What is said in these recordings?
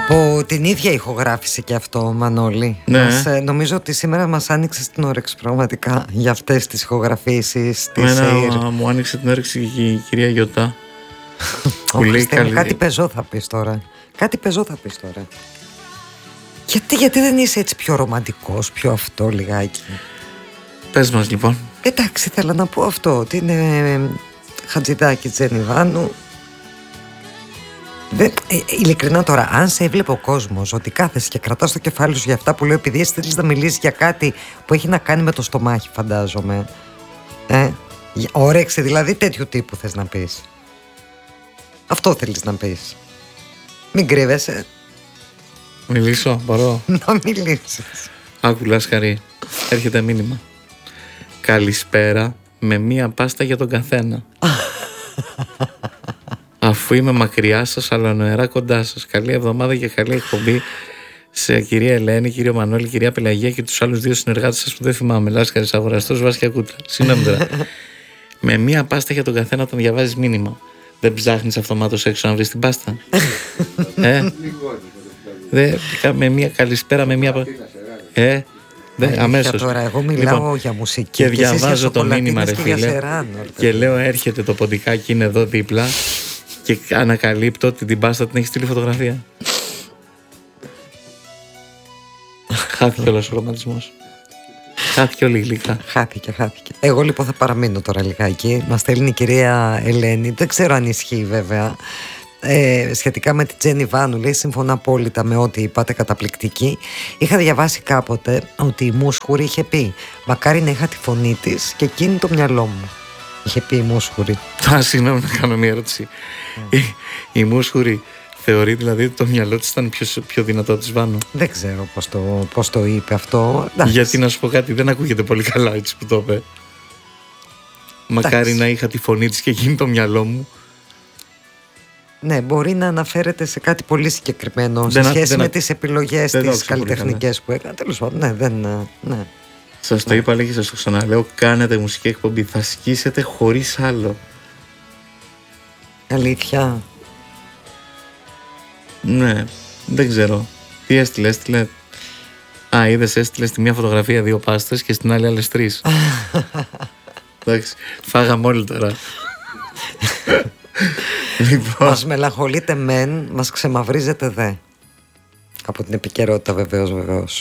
Από την ίδια ηχογράφηση και αυτό, Μανώλη. Ναι. Νομίζω ότι σήμερα μας άνοιξε την όρεξη πραγματικά για αυτές τις ηχογραφήσεις της Εμένα μου άνοιξε την όρεξη η κυρία Γιωτά. Κάτι πεζό θα πεις τώρα. Γιατί δεν είσαι έτσι πιο ρομαντικός, πιο αυτό λιγάκι? Πες μας λοιπόν. Εντάξει, θέλω να πω αυτό, ότι είναι Χατζηδάκη Τζενιβάνου. Ειλικρινά τώρα, αν σε έβλεπε ο κόσμος ότι κάθεσαι και κρατάς το κεφάλι σου για αυτά που λέω, επειδή εσύ θέλεις να μιλήσεις για κάτι που έχει να κάνει με το στομάχι, φαντάζομαι. Όρεξη δηλαδή τέτοιου τύπου θες να πεις? Αυτό θέλεις να πεις? Μην κρύβεσαι. Μιλήσω, μπορώ? Να μιλήσεις. Άκου Λάσκαρη, έρχεται μήνυμα. Καλησπέρα με μία πάστα για τον καθένα. Αφού είμαι μακριά σας, αλλά νοερά κοντά σας. Καλή εβδομάδα και καλή εκπομπή σε κυρία Ελένη, κύριο Μανώλη, κυρία Πελαγία και τους άλλους δύο συνεργάτες σας που δεν θυμάμαι. Λάσκαρης, Αγοραστός, Βάσια Κούτρα. Συγγνώμη τώρα. Με μία πάστα για τον καθένα όταν διαβάζεις μήνυμα. Δεν ψάχνεις αυτομάτως έξω να βρεις την πάστα? Με μία καλησπέρα, με μία. Αμέσως. Τώρα, εγώ μιλάω λοιπόν, για μουσική και διαβάζω το μήνυμα, ρε φίλε. Και λέω, έρχεται το ποντικάκι, είναι εδώ δίπλα. Και ανακαλύπτω ότι την πάστα την έχει στείλει φωτογραφία. Χάθηκε όλος ο ρομαντισμός. Χάθηκε όλη η γλυκά. Χάθηκε. Εγώ λοιπόν θα παραμείνω τώρα λιγάκι. Μας στέλνει η κυρία Ελένη. Δεν ξέρω αν ισχύει βέβαια. Σχετικά με την Τζένι Βάνου, λέει, συμφωνώ απόλυτα με ό,τι είπατε, καταπληκτική. Είχα διαβάσει κάποτε ότι η Μούσχουρη είχε πει μακάρι να είχα τη φωνή της και εκείνη το μυαλό μου. Είχε πει η Μούσχουρη. Συγγνώμη να κάνω μια ερώτηση. Η Μούσχουρη θεωρεί δηλαδή ότι το μυαλό της ήταν πιο δυνατό της Βάνου? Δεν ξέρω πώς το είπε αυτό. Γιατί να σου πω κάτι, δεν ακούγεται πολύ καλά έτσι που το είπε. Μακάρι να είχα τη φωνή της και εκείνη το μυαλό μου. Ναι, μπορεί να αναφέρεται σε κάτι πολύ συγκεκριμένο σε σχέση με τις επιλογές της καλλιτεχνικές που έκανε. Τέλος πάντων, ναι. Σας το είπα, λέγει, σας το ξαναλέω, κάνετε μουσική εκπομπή, θα σκίσετε χωρίς άλλο. Αλήθεια? Ναι, δεν ξέρω. Τι έστειλε? Είδες, έστειλε στη μία φωτογραφία 2 πάστες και στην άλλη άλλες 3. Εντάξει, φάγαμε όλοι τώρα. Λοιπόν. Μας μελαγχολείτε μεν, μας ξεμαυρίζετε δε. Από την επικαιρότητα βεβαίως.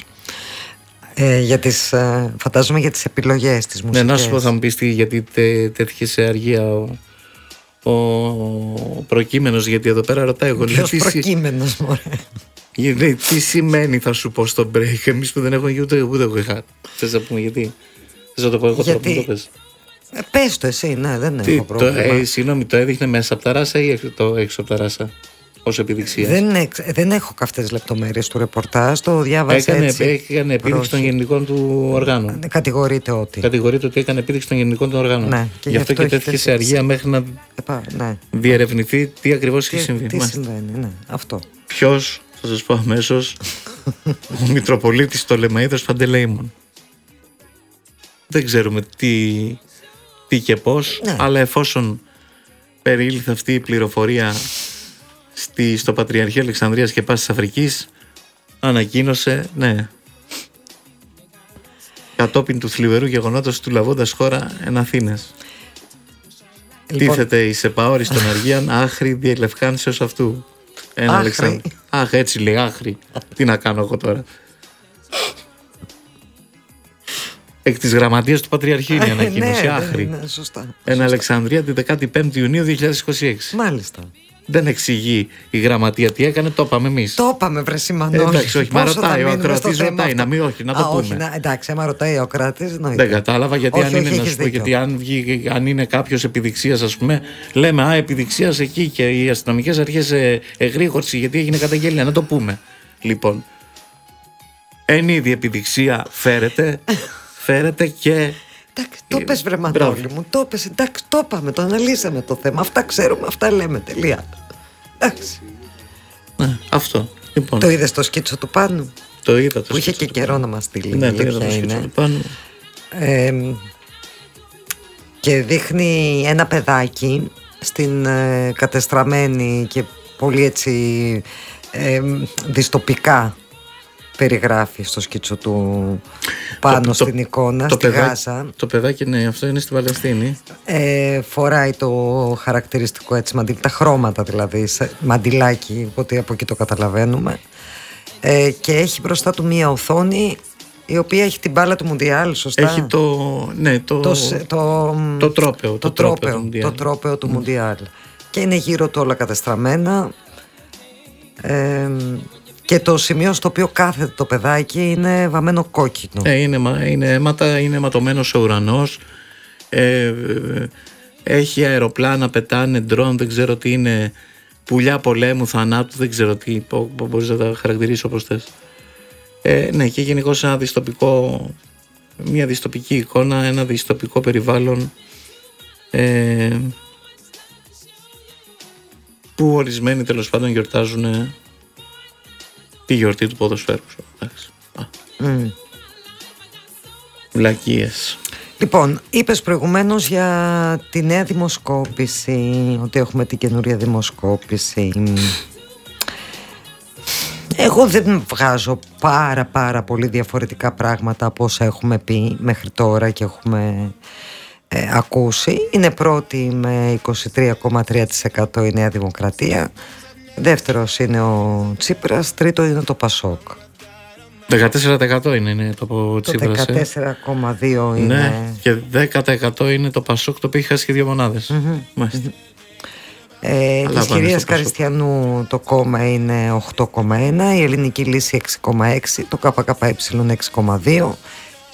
Φαντάζομαι για τις επιλογές της μουσικής. Ναι, να σου πω, θα μου πεις γιατί τέθηκε σε αργία ο προκείμενος, γιατί εδώ πέρα ρωτάει εγώ. Ποιος προκείμενος, μωρέ? Τι σημαίνει, θα σου πω στο break, εμείς που δεν έχουμε ούτε εγώ είχα. Θες να πούμε γιατί? Θες να το πω εγώ τώρα που το πες? Πες το εσύ, ναι, δεν έχω πρόβλημα. Συγγνώμη, το έδειχνε μέσα από τα ράσα ή έξω από τα ράσα ως επιδειξία? Δεν έχω καυτές λεπτομέρειες του ρεπορτάζ, το διάβασα έτσι. Έκανε επίδειξη των γενικών του οργάνων. Κατηγορείται ότι έκανε επίδειξη των γενικών του οργάνων. Ναι, γι' αυτό και τέθηκε σε αργία μέχρι να διερευνηθεί τι ακριβώς έχει συμβεί. Τι συμβαίνει, ναι, αυτό. Ποιος, θα σας πω αμέσως, ο Μητροπολίτης Πτολεμαΐδος Παντελεήμων. Δεν ξέρουμε τι και πώς, αλλά εφόσον περιήλθε αυτή η πληροφορία στο Πατριαρχείο Αλεξανδρίας και Πάσης Αφρικής, ανακοίνωσε, κατόπιν του θλιβερού γεγονότος του λαβώντας χώρα εν Αθήνες. Τίθεται η ΣΕΠΑΟΡΙ των Αργίαν άχρη διελευκάνσεως αυτού. Έτσι λέει, άχρη. Τι να κάνω εγώ τώρα? Εκ της Γραμματείας του Πατριαρχείου είναι η ανακοίνωση, άχρη. Ναι, σωστά. Εν Αλεξανδρία την 15η Ιουνίου 2026. Μάλιστα. Δεν εξηγεί η Γραμματεία τι έκανε, το είπαμε εμείς. Το είπαμε, βρε Μανώλη. Εντάξει, όχι, μα ρωτάει ο ακροατής, ρωτάει, να το πούμε. Εντάξει, άμα ρωτάει ο ακροατής, δεν κατάλαβα, γιατί αν είναι, να σου πω, γιατί αν είναι κάποιος επιδειξίας, ας πούμε, λέμε επιδειξίας εκεί και οι αστυνομικές αρχές εγρήγορση, γιατί έγινε καταγγελία, να το πούμε. Λοιπόν, εν είδη επιδειξία φέρεται και. Εντάξει, το πες, βρε Μανώλη μου, το πες, εντάξει, το είπαμε, το αναλύσαμε το θέμα, αυτά ξέρουμε, αυτά λέμε, τελεία. Εντάξει. Αυτό, λοιπόν. Το είδες το σκίτσο του Πάνου? Το είδα. Που είχε και καιρό να μας στείλει. Ναι, το είδα το σκίτσο του Πάνου. Και δείχνει ένα παιδάκι στην κατεστραμμένη και πολύ έτσι δυστοπικά περιγράφει στο σκίτσο του πάνω στην εικόνα, στη Γάζα. Το παιδάκι, ναι, αυτό είναι στη Παλαιστίνη. Φοράει το χαρακτηριστικό έτσι μαντίλ, τα χρώματα δηλαδή, μαντιλάκι, οπότε από εκεί το καταλαβαίνουμε. Και έχει μπροστά του μία οθόνη η οποία έχει την μπάλα του Μουντιάλ, σωστά. Έχει το τρόπαιο του Μουντιάλ. Και είναι γύρω του όλα κατεστραμμένα. Και το σημείο στο οποίο κάθεται το παιδάκι είναι βαμμένο κόκκινο. Είναι ματωμένος ο ουρανός. Έχει αεροπλάνα, πετάνε ντρόν, δεν ξέρω τι είναι. Πουλιά πολέμου, θανάτου, δεν ξέρω τι. Μπορείς να τα χαρακτηρίσει όπως θες. Ναι, και γενικώς μια δυστοπική εικόνα, ένα δυστοπικό περιβάλλον, που ορισμένοι τέλος πάντων γιορτάζουν τη γιορτή του ποδοσφαίρου. Βλακίες. Λοιπόν, είπες προηγουμένως για τη νέα δημοσκόπηση, ότι έχουμε την καινούρια δημοσκόπηση. Εγώ δεν βγάζω πάρα πολύ διαφορετικά πράγματα από όσα έχουμε πει μέχρι τώρα και έχουμε ακούσει. Είναι πρώτη με 23,3% η Νέα Δημοκρατία. Δεύτερος είναι ο Τσίπρας. Τρίτο είναι το Πασόκ. 14% είναι το Τσίπρας. Το 14,2% είναι. Ναι, και 10% είναι το Πασόκ, το οποίο έχει χάσει και 2 μονάδες. Της κυρίας Καριστιανού το κόμμα είναι 8,1%, η Ελληνική Λύση 6,6%, το ΚΚΕ 6,2%,